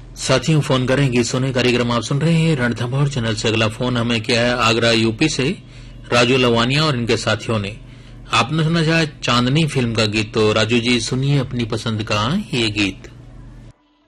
साथियों फोन करें गीत सुने कार्यक्रम आप सुन रहे हैं रणथंभौर चैनल से। अगला फोन हमें किया है आगरा यूपी से राजू लवानिया और इनके साथियों ने। आपने सुना चाहे चांदनी फिल्म का गीत, तो राजू जी सुनिए अपनी पसंद का ये गीत।